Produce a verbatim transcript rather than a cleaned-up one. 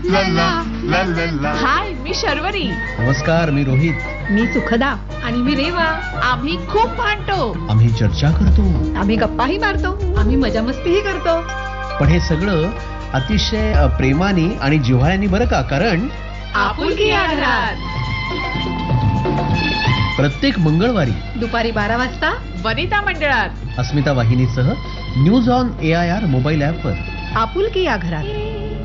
ला ला ला ला ला. हाय, मी शर्वरी. नमस्कार, मी रोहित. मी सुखदा. आणि मी रेवा. आम्ही खूप भांडतो. आम्ही चर्चा करतो. आम्ही गप्पाही मारतो. आम्ही मजा मस्तीही करतो. पण हे सगळं अतिशय अ, प्रेमाने आणि जिव्हाळ्याने बरं का, कारण आपुलकी या घरात. प्रत्येक मंगळवारी दुपारी बारा वाजता वनिता मंडळात अस्मिता वाहिनीसह news on A I R mobile ॲपवर आपुलकी या घरात.